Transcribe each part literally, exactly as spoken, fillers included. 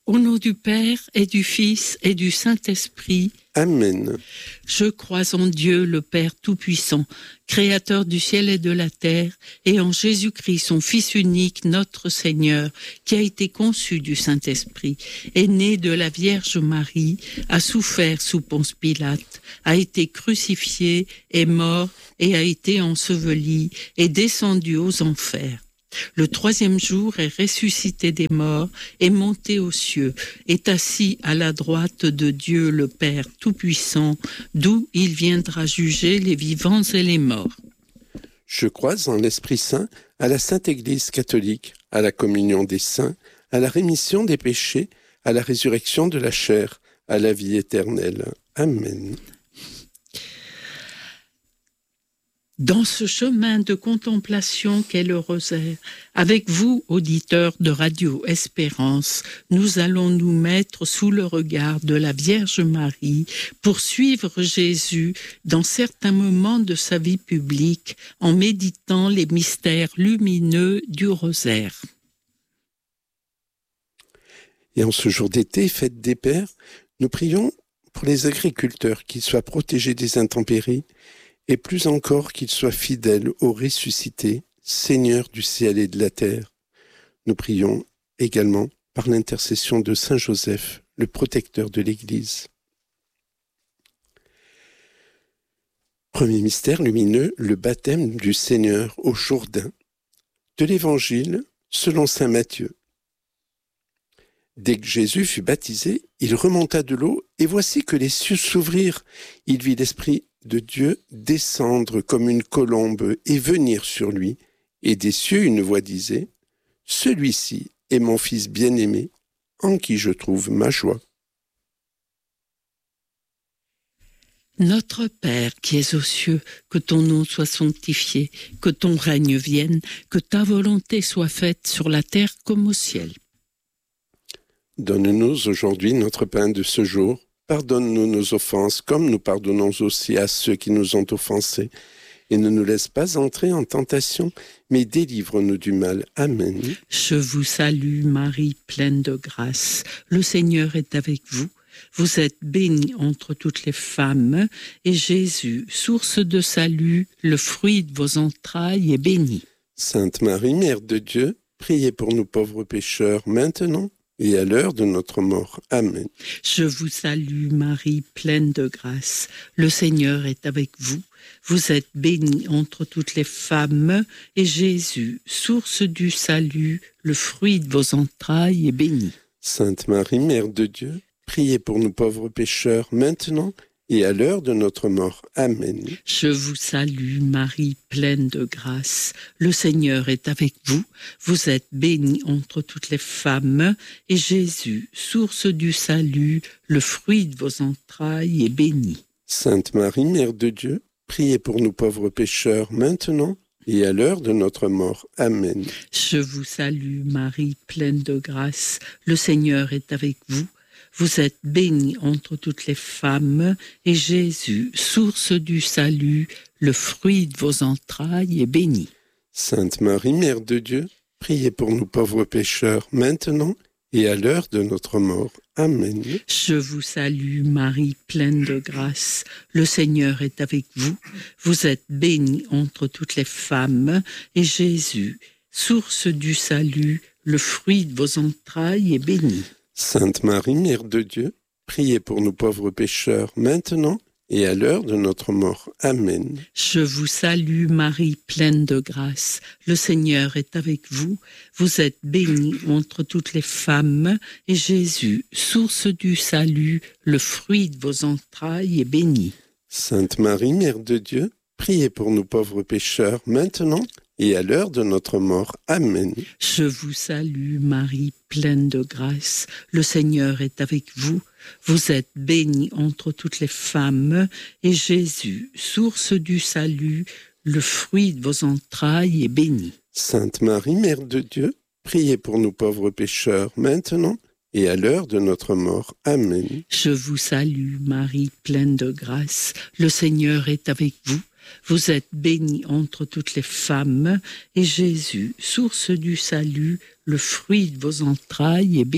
Au nom du Père et du Fils et du Saint-Esprit. Amen. Je crois en Dieu, le Père Tout-Puissant, Créateur du ciel et de la terre, et en Jésus-Christ, son Fils unique, notre Seigneur, qui a été conçu du Saint-Esprit, est né de la Vierge Marie, a souffert sous Ponce Pilate, a été crucifié, est mort et a été enseveli, est descendu aux enfers. Le troisième jour est ressuscité des morts, est monté aux cieux, est assis à la droite de Dieu le Père Tout-Puissant, d'où il viendra juger les vivants et les morts. Je crois en l'Esprit Saint, à la Sainte Église catholique, à la communion des saints, à la rémission des péchés, à la résurrection de la chair, à la vie éternelle. Amen. Dans ce chemin de contemplation qu'est le rosaire, avec vous, auditeurs de Radio Espérance, nous allons nous mettre sous le regard de la Vierge Marie pour suivre Jésus dans certains moments de sa vie publique en méditant les mystères lumineux du rosaire. Et en ce jour d'été, fête des Pères, nous prions pour les agriculteurs qu'ils soient protégés des intempéries, et plus encore qu'ils soient fidèles au ressuscité, Seigneur du ciel et de la terre. Nous prions également par l'intercession de Saint Joseph, le protecteur de l'Église. Premier mystère lumineux, le baptême du Seigneur au Jourdain. De l'Évangile selon saint Matthieu. Dès que Jésus fut baptisé, il remonta de l'eau, et voici que les cieux s'ouvrirent. Il vit l'Esprit de Dieu descendre comme une colombe et venir sur lui. Et des cieux une voix disait, « Celui-ci est mon Fils bien-aimé, en qui je trouve ma joie. » Notre Père qui es aux cieux, que ton nom soit sanctifié, que ton règne vienne, que ta volonté soit faite sur la terre comme au ciel. Donne-nous aujourd'hui notre pain de ce jour. Pardonne-nous nos offenses, comme nous pardonnons aussi à ceux qui nous ont offensés. Et ne nous laisse pas entrer en tentation, mais délivre-nous du mal. Amen. Je vous salue, Marie, pleine de grâce. Le Seigneur est avec vous. Vous êtes bénie entre toutes les femmes, et Jésus, source de salut, le fruit de vos entrailles, est béni. Sainte Marie, Mère de Dieu, priez pour nous pauvres pécheurs, maintenant et à l'heure de notre mort. Amen. Je vous salue, Marie, pleine de grâce. Le Seigneur est avec vous. Vous êtes bénie entre toutes les femmes, et Jésus, source du salut, le fruit de vos entrailles, est béni. Sainte Marie, Mère de Dieu, priez pour nous pauvres pécheurs, maintenant et à l'heure de notre mort. Amen. Je vous salue, Marie, pleine de grâce. Le Seigneur est avec vous. Vous êtes bénie entre toutes les femmes, et Jésus, source du salut, le fruit de vos entrailles, est béni. Sainte Marie, Mère de Dieu, priez pour nous pauvres pécheurs, maintenant et à l'heure de notre mort. Amen. Je vous salue, Marie, pleine de grâce. Le Seigneur est avec vous. Vous êtes bénie entre toutes les femmes, et Jésus, source du salut, le fruit de vos entrailles, est béni. Sainte Marie, Mère de Dieu, priez pour nous pauvres pécheurs, maintenant et à l'heure de notre mort. Amen. Je vous salue, Marie, pleine de grâce. Le Seigneur est avec vous. Vous êtes bénie entre toutes les femmes, et Jésus, source du salut, le fruit de vos entrailles, est béni. Sainte Marie, Mère de Dieu, priez pour nous pauvres pécheurs, maintenant et à l'heure de notre mort. Amen. Je vous salue, Marie, pleine de grâce. Le Seigneur est avec vous. Vous êtes bénie entre toutes les femmes, et Jésus, source du salut, le fruit de vos entrailles, est béni. Sainte Marie, Mère de Dieu, priez pour nous pauvres pécheurs, maintenant et à l'heure de notre mort. Amen. Je vous salue, Marie, pleine de grâce. Le Seigneur est avec vous. Vous êtes bénie entre toutes les femmes, et Jésus, source du salut, le fruit de vos entrailles, est béni. Sainte Marie, Mère de Dieu, priez pour nous pauvres pécheurs, maintenant et à l'heure de notre mort. Amen. Je vous salue, Marie, pleine de grâce. Le Seigneur est avec vous. Vous êtes bénie entre toutes les femmes, et Jésus, source du salut, le fruit de vos entrailles, est béni.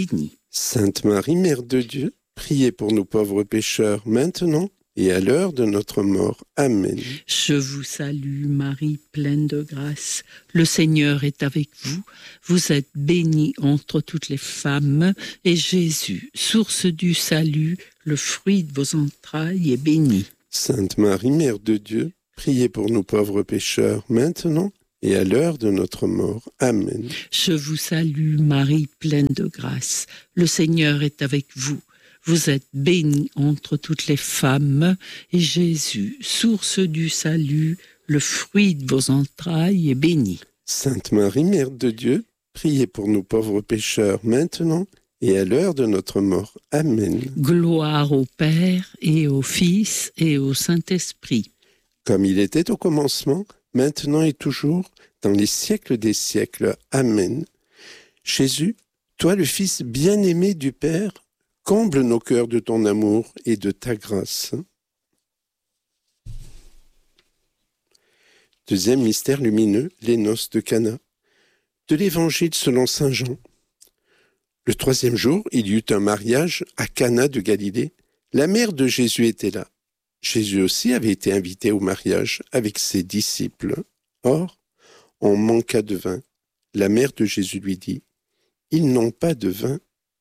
Sainte Marie, Mère de Dieu, priez pour nous pauvres pécheurs, maintenant et à l'heure de notre mort. Amen. Je vous salue Marie, pleine de grâce. Le Seigneur est avec vous. Vous êtes bénie entre toutes les femmes, et Jésus, source du salut, le fruit de vos entrailles, est béni. Sainte Marie, Mère de Dieu, priez pour nous pauvres pécheurs, maintenant et à l'heure de notre mort. Amen. Je vous salue Marie, pleine de grâce. Le Seigneur est avec vous. Vous êtes bénie entre toutes les femmes, et Jésus, source du salut, le fruit de vos entrailles, est béni. Sainte Marie, Mère de Dieu, priez pour nous pauvres pécheurs, maintenant et à l'heure de notre mort. Amen. Gloire au Père et au Fils et au Saint-Esprit. Comme il était au commencement, maintenant et toujours, dans les siècles des siècles. Amen. Jésus, toi le Fils bien-aimé du Père, comble nos cœurs de ton amour et de ta grâce. Deuxième mystère lumineux, les noces de Cana. De l'Évangile selon saint Jean. Le troisième jour, il y eut un mariage à Cana de Galilée. La mère de Jésus était là. Jésus aussi avait été invité au mariage avec ses disciples. Or, on manqua de vin. La mère de Jésus lui dit, « Ils n'ont pas de vin. »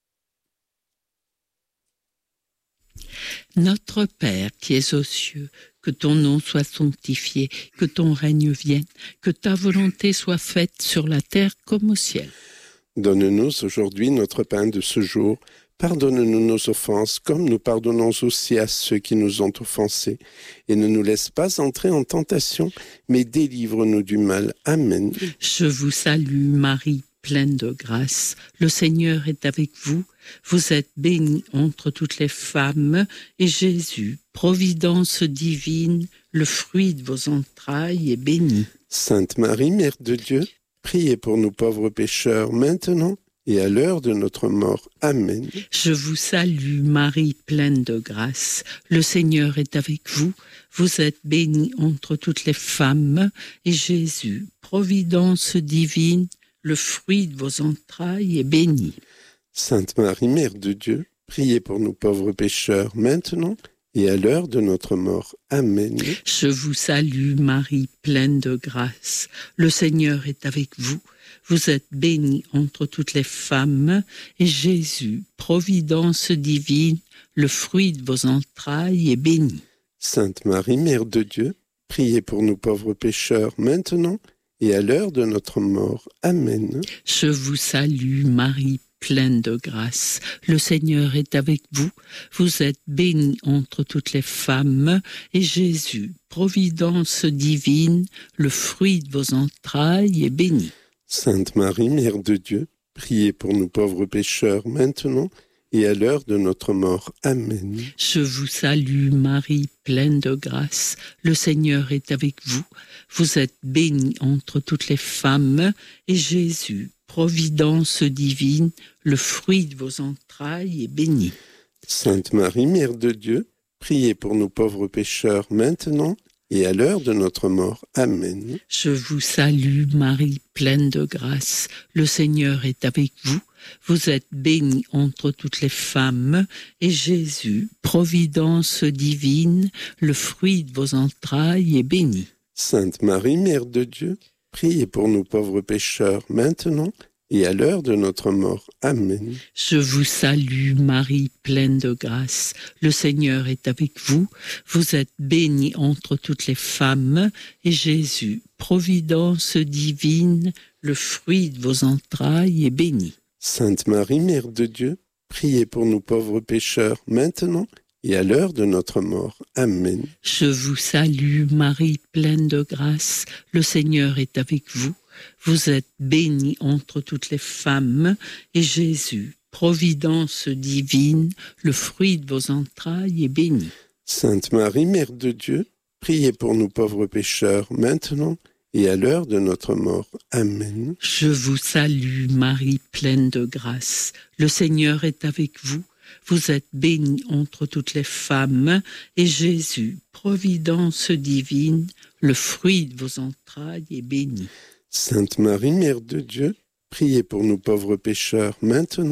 Notre Père qui es aux cieux, que ton nom soit sanctifié, que ton règne vienne, que ta volonté soit faite sur la terre comme au ciel. Donne-nous aujourd'hui notre pain de ce jour. Pardonne-nous nos offenses, comme nous pardonnons aussi à ceux qui nous ont offensés. Et ne nous laisse pas entrer en tentation, mais délivre-nous du mal. Amen. Je vous salue Marie, pleine de grâce. Le Seigneur est avec vous. Vous êtes bénie entre toutes les femmes, et Jésus, providence divine, le fruit de vos entrailles, est béni. Sainte Marie, Mère de Dieu, priez pour nous pauvres pécheurs, maintenant et à l'heure de notre mort. Amen. Je vous salue Marie, pleine de grâce. Le Seigneur est avec vous. Vous êtes bénie entre toutes les femmes, et Jésus, providence divine, le fruit de vos entrailles, est béni. Sainte Marie, Mère de Dieu, priez pour nous pauvres pécheurs, maintenant et à l'heure de notre mort. Amen. Je vous salue Marie, pleine de grâce. Le Seigneur est avec vous. Vous êtes bénie entre toutes les femmes, et Jésus, providence divine, le fruit de vos entrailles, est béni. Sainte Marie, Mère de Dieu, priez pour nous pauvres pécheurs, maintenant et à l'heure de notre mort. Amen. Je vous salue Marie, pleine de grâce. Le Seigneur est avec vous. Vous êtes bénie entre toutes les femmes, et Jésus, providence divine, le fruit de vos entrailles, est béni. Sainte Marie, Mère de Dieu, priez pour nous pauvres pécheurs, maintenant et à l'heure de notre mort. Amen. Je vous salue Marie, pleine de grâce. Le Seigneur est avec vous. Vous êtes bénie entre toutes les femmes, et Jésus, providence divine, le fruit de vos entrailles, est béni. Sainte Marie, Mère de Dieu, priez pour nous pauvres pécheurs, maintenant et à l'heure de notre mort. Amen. Je vous salue Marie, pleine de grâce. Le Seigneur est avec vous. Vous êtes bénie entre toutes les femmes, et Jésus, providence divine, le fruit de vos entrailles, est béni. Sainte Marie, Mère de Dieu, priez pour nous pauvres pécheurs, maintenant et à l'heure de notre mort. Amen. Je vous salue Marie, pleine de grâce. Le Seigneur est avec vous. Vous êtes bénie entre toutes les femmes, et Jésus, providence divine, le fruit de vos entrailles, est béni. Sainte Marie, Mère de Dieu, priez pour nous pauvres pécheurs, maintenant et à l'heure de notre mort. Amen. Je vous salue Marie, pleine de grâce. Le Seigneur est avec vous. Vous êtes bénie entre toutes les femmes, et Jésus, providence divine, le fruit de vos entrailles, est béni. Sainte Marie, Mère de Dieu, priez pour nous pauvres pécheurs, maintenant et à l'heure de notre mort. Amen. Je vous salue Marie, pleine de grâce. Le Seigneur est avec vous. Vous êtes bénie entre toutes les femmes, et Jésus, providence divine, le fruit de vos entrailles, est béni. Sainte Marie, Mère de Dieu, priez pour nous pauvres pécheurs, maintenant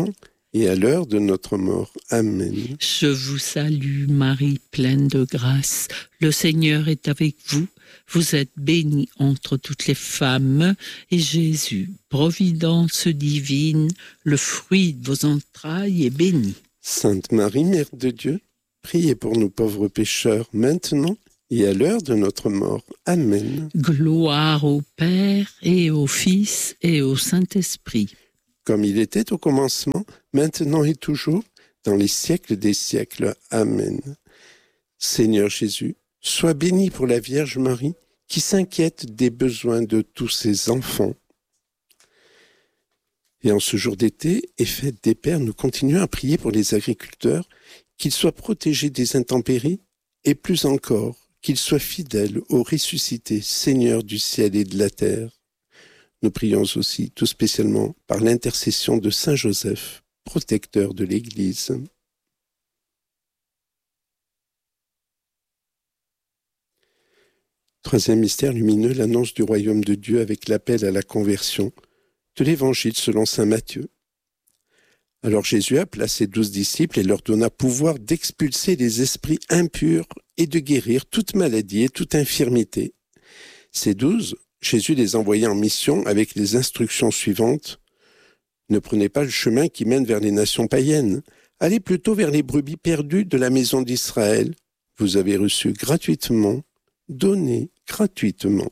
et à l'heure de notre mort. Amen. Je vous salue Marie, pleine de grâce. Le Seigneur est avec vous. Vous êtes bénie entre toutes les femmes, et Jésus, providence divine, le fruit de vos entrailles, est béni. Sainte Marie, Mère de Dieu, priez pour nous pauvres pécheurs, maintenant et à l'heure de notre mort. Amen. Gloire au Père et au Fils et au Saint-Esprit. Comme il était au commencement, maintenant et toujours, dans les siècles des siècles. Amen. Seigneur Jésus, sois béni pour la Vierge Marie, qui s'inquiète des besoins de tous ses enfants. Et en ce jour d'été et fête des Pères, nous continuons à prier pour les agriculteurs, qu'ils soient protégés des intempéries, et plus encore, qu'ils soient fidèles au ressuscité, Seigneur du ciel et de la terre. Nous prions aussi tout spécialement par l'intercession de Saint Joseph, protecteur de l'Église. Troisième mystère lumineux, l'annonce du royaume de Dieu avec l'appel à la conversion de l'Évangile selon saint Matthieu. Alors Jésus appela ses douze disciples et leur donna pouvoir d'expulser les esprits impurs et de guérir toute maladie et toute infirmité. Ces douze, Jésus les envoya en mission avec les instructions suivantes. Ne prenez pas le chemin qui mène vers les nations païennes. Allez plutôt vers les brebis perdues de la maison d'Israël. Vous avez reçu gratuitement, donnez gratuitement.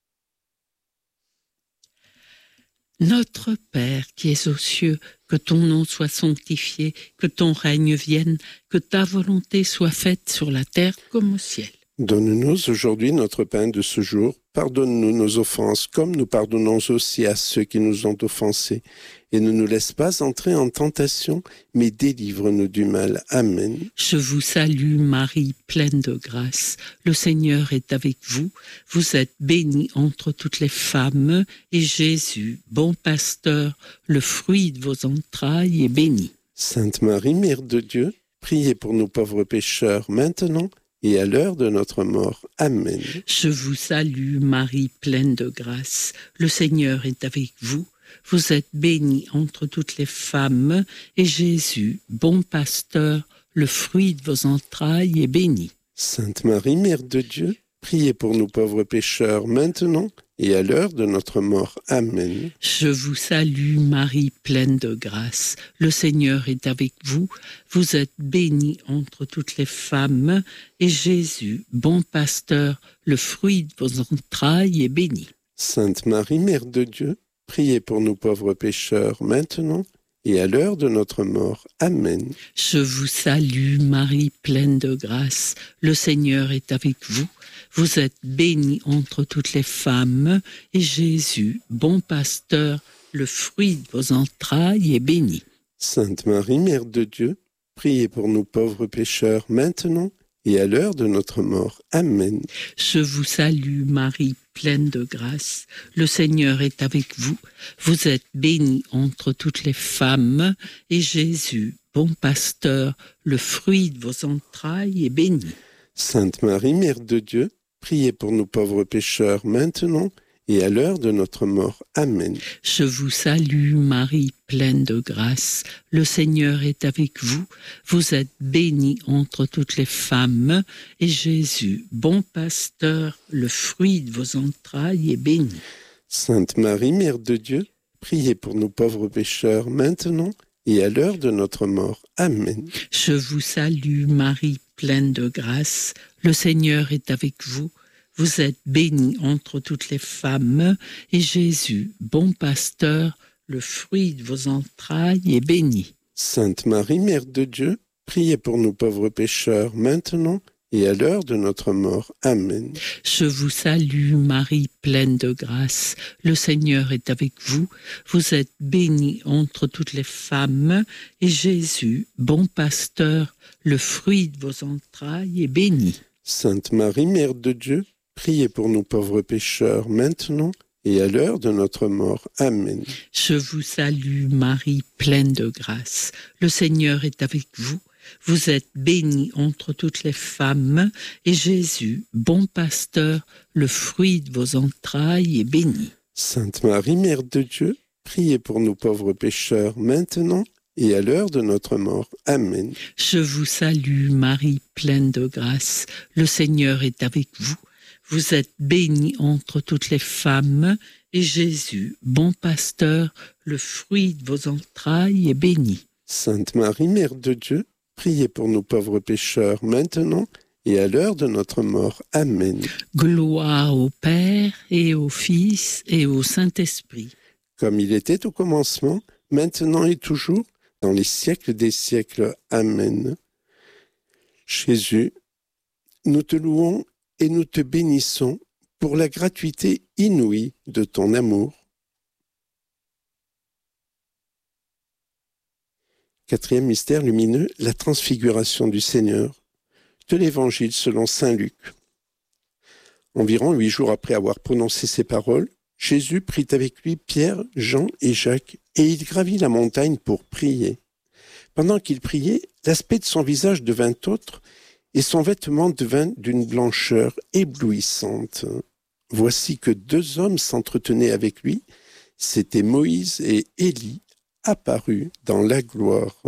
Notre Père qui es aux cieux, que ton nom soit sanctifié, que ton règne vienne, que ta volonté soit faite sur la terre comme au ciel. Donne-nous aujourd'hui notre pain de ce jour. Pardonne-nous nos offenses, comme nous pardonnons aussi à ceux qui nous ont offensés. Et ne nous laisse pas entrer en tentation, mais délivre-nous du mal. Amen. Je vous salue Marie, pleine de grâce. Le Seigneur est avec vous. Vous êtes bénie entre toutes les femmes, et Jésus, bon pasteur, le fruit de vos entrailles, est béni. Sainte Marie, Mère de Dieu, priez pour nous pauvres pécheurs, maintenant et à l'heure de notre mort. Amen. Je vous salue Marie, pleine de grâce. Le Seigneur est avec vous. Vous êtes bénie entre toutes les femmes, et Jésus, bon pasteur, le fruit de vos entrailles, est béni. Sainte Marie, Mère de Dieu, priez pour nous pauvres pécheurs, maintenant et à l'heure de notre mort. Amen. Je vous salue Marie, pleine de grâce. Le Seigneur est avec vous. Vous êtes bénie entre toutes les femmes, et Jésus, bon pasteur, le fruit de vos entrailles, est béni. Sainte Marie, Mère de Dieu, priez pour nous pauvres pécheurs, maintenant et à l'heure de notre mort. Amen. Je vous salue Marie, pleine de grâce. Le Seigneur est avec vous. Vous êtes bénie entre toutes les femmes, et Jésus, bon pasteur, le fruit de vos entrailles, est béni. Sainte Marie, Mère de Dieu, priez pour nous pauvres pécheurs, maintenant et à l'heure de notre mort. Amen. Je vous salue Marie, pleine de grâce. Le Seigneur est avec vous. Vous êtes bénie entre toutes les femmes, et Jésus, bon pasteur, le fruit de vos entrailles, est béni. Sainte Marie, Mère de Dieu, priez pour nous pauvres pécheurs, maintenant et à l'heure de notre mort. Amen. Je vous salue Marie, pleine de grâce. Le Seigneur est avec vous. Vous êtes bénie entre toutes les femmes, et Jésus, bon pasteur, le fruit de vos entrailles, est béni. Sainte Marie, Mère de Dieu, priez pour nous pauvres pécheurs, maintenant et à l'heure de notre mort. Amen. Je vous salue Marie, pleine de grâce. Le Seigneur est avec vous. Vous êtes bénie entre toutes les femmes, et Jésus, bon pasteur, le fruit de vos entrailles, est béni. Sainte Marie, Mère de Dieu, priez pour nous pauvres pécheurs, maintenant et à l'heure de notre mort. Amen. Je vous salue Marie, pleine de grâce. Le Seigneur est avec vous. Vous êtes bénie entre toutes les femmes, et Jésus, bon pasteur, le fruit de vos entrailles, est béni. Sainte Marie, Mère de Dieu, priez pour nous pauvres pécheurs, maintenant et à l'heure de notre mort. Amen. Je vous salue Marie, pleine de grâce. Le Seigneur est avec vous. Vous êtes bénie entre toutes les femmes, et Jésus, bon pasteur, le fruit de vos entrailles, est béni. Sainte Marie, Mère de Dieu, priez pour nous pauvres pécheurs, maintenant et à l'heure de notre mort. Amen. Je vous salue, Marie, pleine de grâce. Le Seigneur est avec vous. Vous êtes bénie entre toutes les femmes, et Jésus, bon pasteur, le fruit de vos entrailles, est béni. Sainte Marie, Mère de Dieu, priez pour nous pauvres pécheurs, maintenant et à l'heure de notre mort. Amen. Gloire au Père, et au Fils, et au Saint-Esprit. Comme il était au commencement, maintenant et toujours, dans les siècles des siècles. Amen. Jésus, nous te louons et nous te bénissons pour la gratuité inouïe de ton amour. Quatrième mystère lumineux, la transfiguration du Seigneur. De l'Évangile selon saint Luc. Environ huit jours après avoir prononcé ces paroles, Jésus prit avec lui Pierre, Jean et Jacques, et il gravit la montagne pour prier. Pendant qu'il priait, l'aspect de son visage devint autre, et son vêtement devint d'une blancheur éblouissante. Voici que deux hommes s'entretenaient avec lui, c'étaient Moïse et Élie, apparus dans la gloire.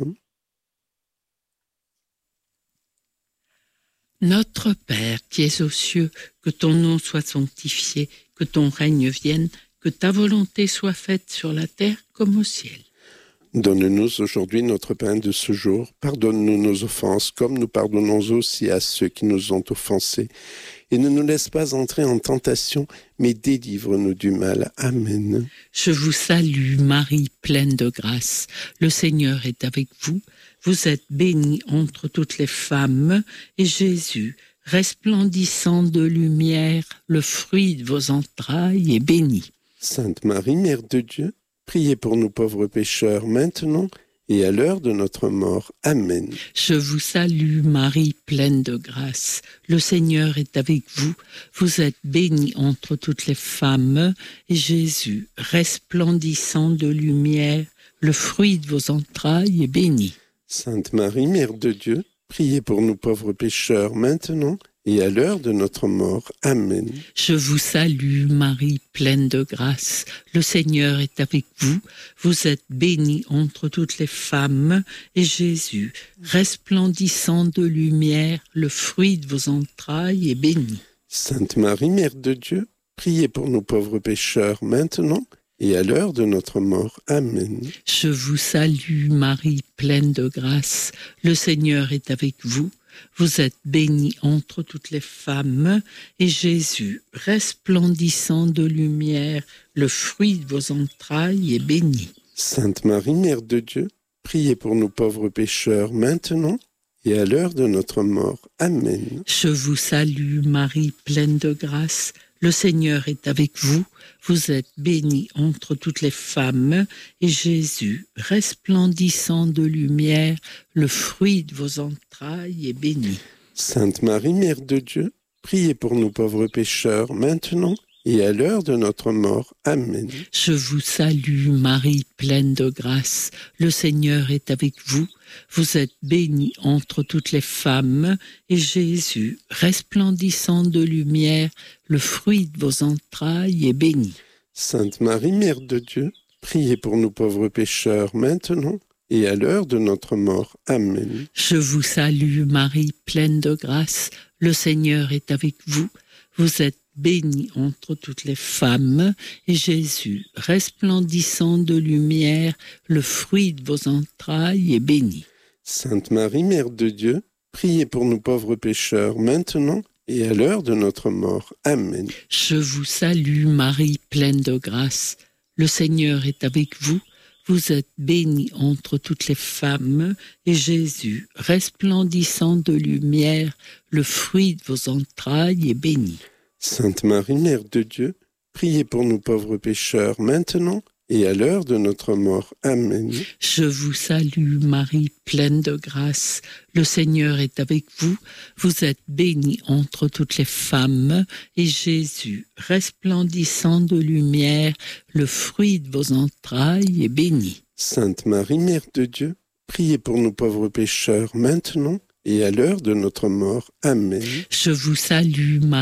Notre Père qui es aux cieux, que ton nom soit sanctifié, que ton règne vienne, que ta volonté soit faite sur la terre comme au ciel. Donne-nous aujourd'hui notre pain de ce jour. Pardonne-nous nos offenses, comme nous pardonnons aussi à ceux qui nous ont offensés. Et ne nous laisse pas entrer en tentation, mais délivre-nous du mal. Amen. Je vous salue, Marie, pleine de grâce. Le Seigneur est avec vous. Vous êtes bénie entre toutes les femmes, et Jésus, resplendissant de lumière, le fruit de vos entrailles, est béni. Sainte Marie, Mère de Dieu, priez pour nous pauvres pécheurs, maintenant et à l'heure de notre mort. Amen. Je vous salue, Marie, pleine de grâce. Le Seigneur est avec vous. Vous êtes bénie entre toutes les femmes, et Jésus, resplendissant de lumière, le fruit de vos entrailles, est béni. Sainte Marie, Mère de Dieu, priez pour nous pauvres pécheurs, maintenant et à l'heure de notre mort. Amen. Je vous salue, Marie, pleine de grâce. Le Seigneur est avec vous. Vous êtes bénie entre toutes les femmes, et Jésus, resplendissant de lumière, le fruit de vos entrailles, est béni. Sainte Marie, Mère de Dieu, priez pour nous pauvres pécheurs, maintenant et à l'heure de notre mort. Amen. Je vous salue, Marie, pleine de grâce. Le Seigneur est avec vous. Vous êtes bénie entre toutes les femmes, et Jésus, resplendissant de lumière, le fruit de vos entrailles, est béni. Sainte Marie, Mère de Dieu, priez pour nous pauvres pécheurs, maintenant et à l'heure de notre mort. Amen. Je vous salue, Marie, pleine de grâce. Le Seigneur est avec vous. Vous êtes bénie entre toutes les femmes, et Jésus, resplendissant de lumière, le fruit de vos entrailles, est béni. Sainte Marie, Mère de Dieu, priez pour nous pauvres pécheurs, maintenant et à l'heure de notre mort. Amen. Je vous salue, Marie, pleine de grâce. Le Seigneur est avec vous. Vous êtes bénie entre toutes les femmes, et Jésus, resplendissant de lumière, le fruit de vos entrailles, est béni. Sainte Marie, Mère de Dieu, priez pour nous pauvres pécheurs, maintenant et à l'heure de notre mort. Amen. Je vous salue, Marie, pleine de grâce. Le Seigneur est avec vous. Vous êtes bénie entre toutes les femmes, et Jésus, resplendissant de lumière, le fruit de vos entrailles, est béni. Sainte Marie, Mère de Dieu, priez pour nous pauvres pécheurs, maintenant et à l'heure de notre mort. Amen. Je vous salue, Marie, pleine de grâce. Le Seigneur est avec vous. Vous êtes bénie entre toutes les femmes, et Jésus, resplendissant de lumière, le fruit de vos entrailles, est béni. Sainte Marie, Mère de Dieu, priez pour nous pauvres pécheurs, maintenant et à l'heure de notre mort. Amen. Je vous salue, Marie, pleine de grâce. Le Seigneur est avec vous. Vous êtes bénie entre toutes les femmes, et Jésus, resplendissant de lumière, le fruit de vos entrailles, est béni. Sainte Marie, Mère de Dieu, priez pour nous pauvres pécheurs, maintenant et à l'heure de notre mort. Amen. Je vous salue, Marie,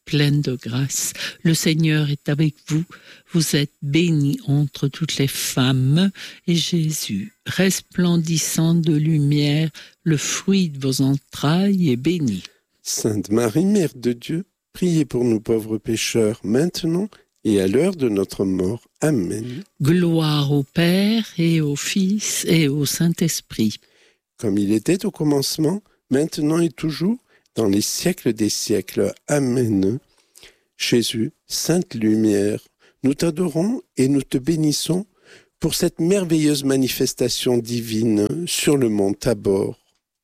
pleine de grâce, le Seigneur est avec vous. Vous êtes bénie entre toutes les femmes, et Jésus, resplendissant de lumière, le fruit de vos entrailles, est béni. Sainte Marie, Mère de Dieu, priez pour nous pauvres pécheurs, maintenant et à l'heure de notre mort. Amen. Gloire au Père et au Fils et au Saint-Esprit. Comme il était au commencement, maintenant et toujours, dans les siècles des siècles. Amen. Jésus, Sainte Lumière, nous t'adorons et nous te bénissons pour cette merveilleuse manifestation divine sur le mont Tabor.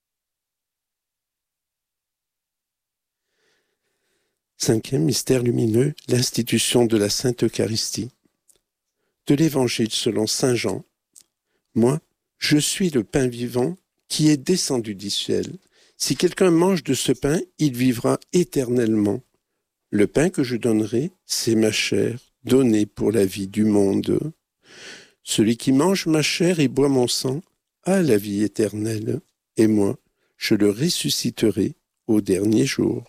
Cinquième mystère lumineux, l'institution de la Sainte Eucharistie. De l'Évangile selon saint Jean. Moi, je suis le pain vivant qui est descendu du ciel. Si quelqu'un mange de ce pain, il vivra éternellement. Le pain que je donnerai, c'est ma chair, donnée pour la vie du monde. Celui qui mange ma chair et boit mon sang a la vie éternelle, et moi, je le ressusciterai au dernier jour.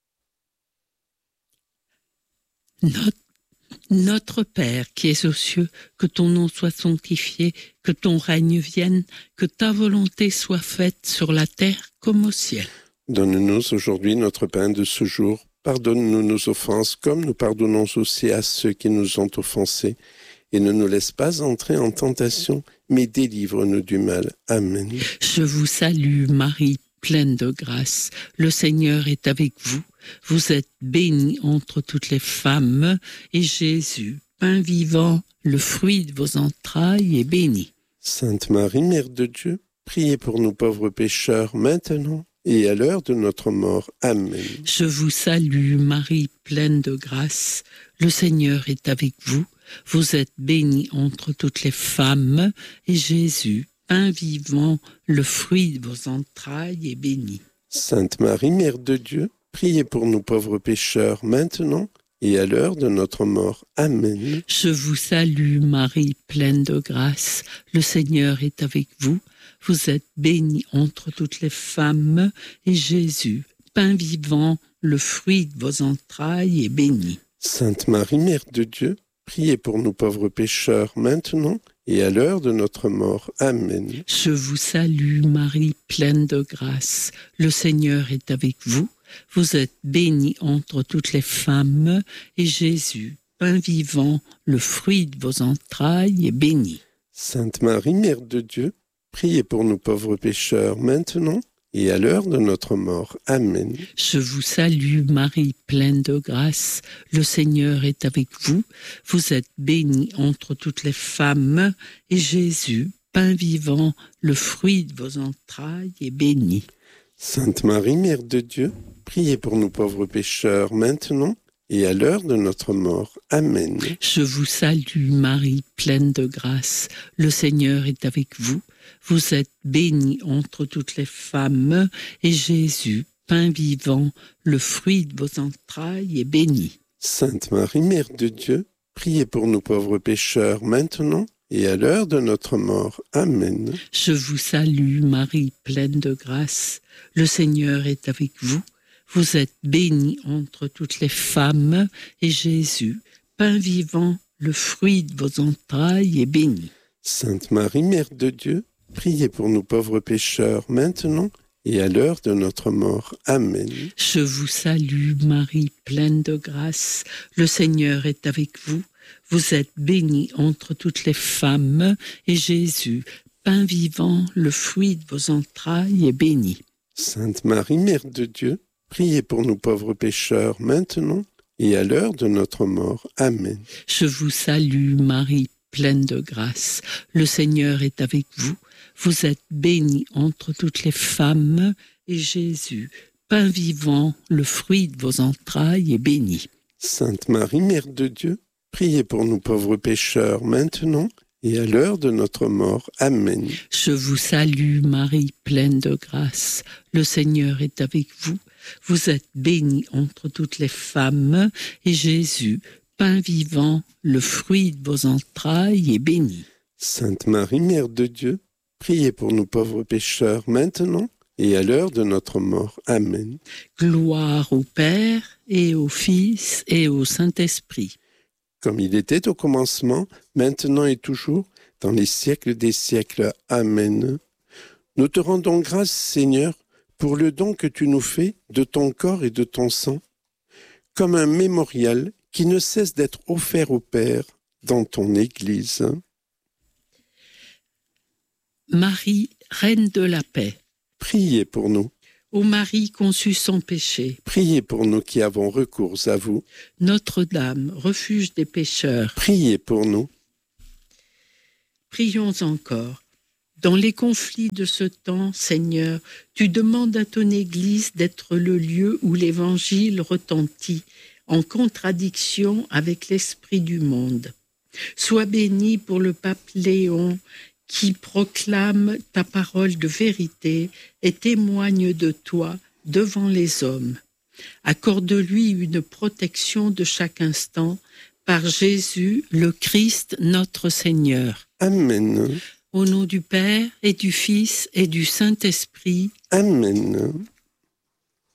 Notre, notre Père qui es aux cieux, que ton nom soit sanctifié, que ton règne vienne, que ta volonté soit faite sur la terre comme au ciel. Donne-nous aujourd'hui notre pain de ce jour. Pardonne-nous nos offenses, comme nous pardonnons aussi à ceux qui nous ont offensés. Et ne nous laisse pas entrer en tentation, mais délivre-nous du mal. Amen. Je vous salue, Marie, pleine de grâce. Le Seigneur est avec vous. Vous êtes bénie entre toutes les femmes, et Jésus, pain vivant, le fruit de vos entrailles, est béni. Sainte Marie, Mère de Dieu, priez pour nous pauvres pécheurs, maintenant et à l'heure de notre mort. Amen. Je vous salue, Marie, pleine de grâce. Le Seigneur est avec vous. Vous êtes bénie entre toutes les femmes, et Jésus, pain vivant, le fruit de vos entrailles, est béni. Sainte Marie, Mère de Dieu, priez pour nous pauvres pécheurs, maintenant et à l'heure de notre mort. Amen. Je vous salue, Marie, pleine de grâce. Le Seigneur est avec vous. Vous êtes bénie entre toutes les femmes, et Jésus, pain vivant, le fruit de vos entrailles, est béni. Sainte Marie, Mère de Dieu, priez pour nous pauvres pécheurs, maintenant et à l'heure de notre mort. Amen. Je vous salue, Marie, pleine de grâce. Le Seigneur est avec vous. Vous êtes bénie entre toutes les femmes, et Jésus, pain vivant, le fruit de vos entrailles, est béni. Sainte Marie, Mère de Dieu, priez pour nous pauvres pécheurs, maintenant et à l'heure de notre mort. Amen. Je vous salue, Marie, pleine de grâce. Le Seigneur est avec vous. Vous êtes bénie entre toutes les femmes, et Jésus, pain vivant, le fruit de vos entrailles, est béni. Sainte Marie, Mère de Dieu, priez pour nous pauvres pécheurs, maintenant et à l'heure de notre mort. Amen. Je vous salue, Marie, pleine de grâce. Le Seigneur est avec vous. Vous êtes bénie entre toutes les femmes, et Jésus, pain vivant, le fruit de vos entrailles, est béni. Sainte Marie, Mère de Dieu, priez pour nous pauvres pécheurs, maintenant et à l'heure de notre mort. Amen. Je vous salue, Marie, pleine de grâce. Le Seigneur est avec vous. Vous êtes bénie entre toutes les femmes, et Jésus, pain vivant, le fruit de vos entrailles, est béni. Sainte Marie, Mère de Dieu, priez pour nous pauvres pécheurs, maintenant et à l'heure de notre mort. Amen. Je vous salue, Marie, pleine de grâce. Le Seigneur est avec vous. Vous êtes bénie entre toutes les femmes, et Jésus, pain vivant, le fruit de vos entrailles, est béni. Sainte Marie, Mère de Dieu, priez pour nous pauvres pécheurs, maintenant et à l'heure de notre mort. Amen. Je vous salue, Marie, pleine de grâce. Le Seigneur est avec vous. Vous êtes bénie entre toutes les femmes, et Jésus, pain vivant, le fruit de vos entrailles, est béni. Sainte Marie, Mère de Dieu, priez pour nous pauvres pécheurs, maintenant et à l'heure de notre mort. Amen. Je vous salue, Marie, pleine de grâce. Le Seigneur est avec vous. Vous êtes bénie entre toutes les femmes, et Jésus, pain vivant, le fruit de vos entrailles, est béni. Sainte Marie, Mère de Dieu, priez pour nous pauvres pécheurs, maintenant et à l'heure de notre mort. Amen. Gloire au Père et au Fils et au Saint-Esprit. Comme il était au commencement, maintenant et toujours, dans les siècles des siècles. Amen. Nous te rendons grâce, Seigneur, pour le don que tu nous fais de ton corps et de ton sang, comme un mémorial qui ne cesse d'être offert au Père dans ton Église. Marie, Reine de la paix. Priez pour nous. Ô Marie conçue sans péché. Priez pour nous qui avons recours à vous. Notre-Dame, refuge des pécheurs. Priez pour nous. Prions encore. Dans les conflits de ce temps, Seigneur, tu demandes à ton Église d'être le lieu où l'Évangile retentit, en contradiction avec l'esprit du monde. Sois béni pour le pape Léon, qui proclame ta parole de vérité et témoigne de toi devant les hommes. Accorde-lui une protection de chaque instant, par Jésus, le Christ, notre Seigneur. Amen. Au nom du Père et du Fils et du Saint-Esprit. Amen.